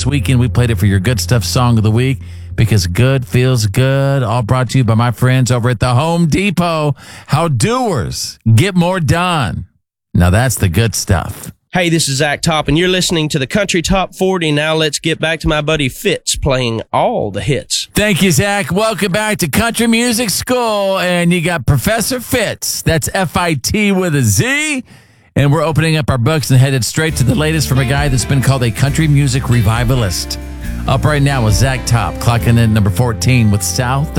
this weekend, we played it for your Good Stuff Song of the Week because good feels good. All brought to you by my friends over at the Home Depot. How doers get more done. Now that's the good stuff. Hey, this is Zach Top, and you're listening to the Country Top 40. Now let's get back to my buddy Fitz playing all the hits. Thank you, Zach. Welcome back to Country Music School, and you got Professor Fitz. That's F-I-T with a Z. And we're opening up our books and headed straight to the latest from a guy that's been called a country music revivalist. Up right now with Zach Top, clocking in number 14 with South